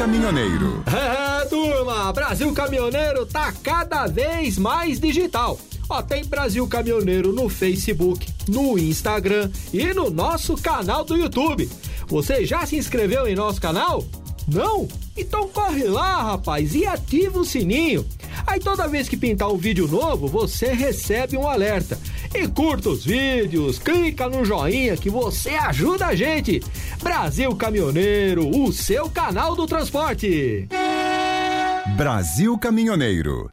Caminhoneiro. É, turma, Brasil Caminhoneiro tá cada vez mais digital. Ó, tem Brasil Caminhoneiro no Facebook, no Instagram e no nosso canal do YouTube. Você já se inscreveu em nosso canal? Não? Então corre lá, rapaz, e ativa o sininho. Aí toda vez que pintar um vídeo novo, você recebe um alerta. E curta os vídeos, clica no joinha que você ajuda a gente. Brasil Caminhoneiro, o seu canal do transporte. Brasil Caminhoneiro.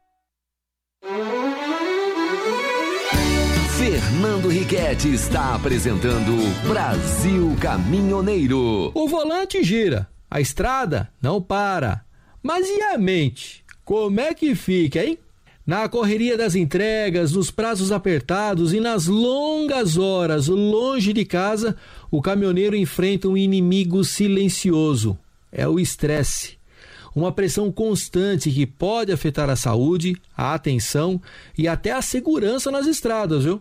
Fernando Riquetti está apresentando Brasil Caminhoneiro. O volante gira, a estrada não para. Mas e a mente? Como é que fica, hein? Na correria das entregas, nos prazos apertados e nas longas horas longe de casa, o caminhoneiro enfrenta um inimigo silencioso. É o estresse. Uma pressão constante que pode afetar a saúde, a atenção e até a segurança nas estradas, viu?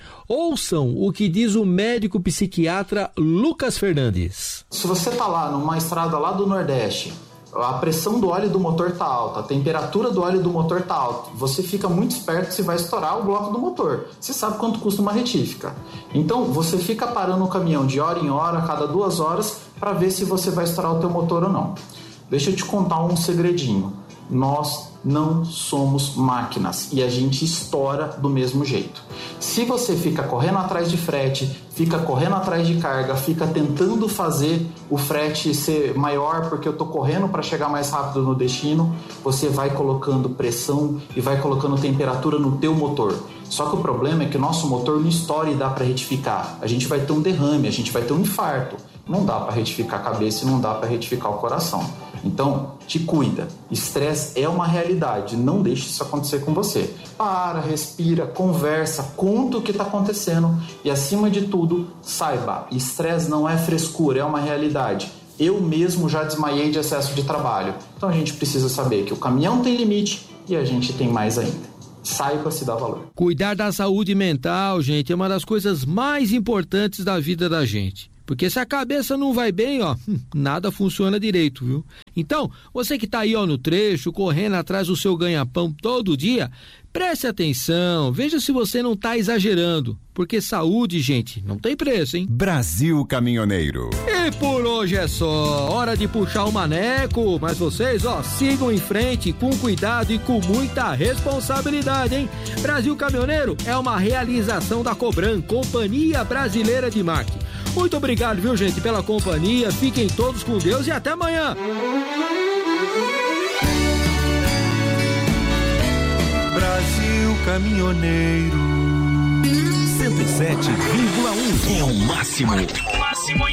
Ouçam o que diz o médico psiquiatra Lucas Fernandes. Se você tá lá numa estrada lá do Nordeste, a pressão do óleo do motor tá alta, a temperatura do óleo do motor tá alta, você fica muito esperto se vai estourar o bloco do motor. Você sabe quanto custa uma retífica. Então, você fica parando o caminhão de hora em hora, a cada 2 horas, para ver se você vai estourar o teu motor ou não. Deixa eu te contar um segredinho. Nós não somos máquinas e a gente estoura do mesmo jeito. Se você fica correndo atrás de frete, fica correndo atrás de carga, fica tentando fazer o frete ser maior porque eu tô correndo para chegar mais rápido no destino, você vai colocando pressão e vai colocando temperatura no teu motor. Só que o problema é que o nosso motor não estoura e dá para retificar. A gente vai ter um derrame, a gente vai ter um infarto. Não dá para retificar a cabeça e não dá para retificar o coração. Então, te cuida. Estresse é uma realidade. Não deixe isso acontecer com você. Para, respira, conversa, conta o que está acontecendo. E, acima de tudo, saiba, estresse não é frescura, é uma realidade. Eu mesmo já desmaiei de excesso de trabalho. Então, a gente precisa saber que o caminhão tem limite e a gente tem mais ainda. Saiba se dá valor. Cuidar da saúde mental, gente, é uma das coisas mais importantes da vida da gente. Porque se a cabeça não vai bem, ó, nada funciona direito, viu? Então, você que tá aí, ó, no trecho, correndo atrás do seu ganha-pão todo dia, preste atenção, veja se você não tá exagerando. Porque saúde, gente, não tem preço, hein? Brasil Caminhoneiro. E por hoje é só, hora de puxar o maneco, mas vocês, ó, sigam em frente com cuidado e com muita responsabilidade, hein? Brasil Caminhoneiro é uma realização da Cobram, Companhia Brasileira de Marketing. Muito obrigado, viu, gente, pela companhia, fiquem todos com Deus e até amanhã. Brasil Caminhoneiro 107,1 é o máximo.